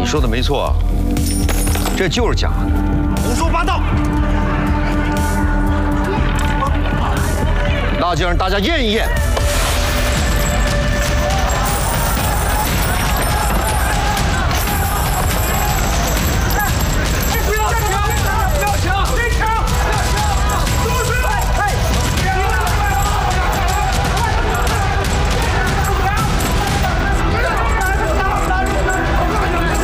说的没错，这就是假的。 胡说八道！ 那就让大家验一验。